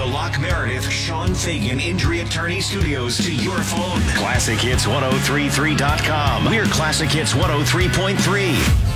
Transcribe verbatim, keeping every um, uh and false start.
the Locke Meredith Sean Fagan Injury Attorney Studios to your phone. Classic Hits ten thirty-three dot com. We're Classic Hits one oh three point three.